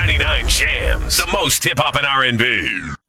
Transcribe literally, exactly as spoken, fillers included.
ninety-nine Jams, the most hip hop and R and B.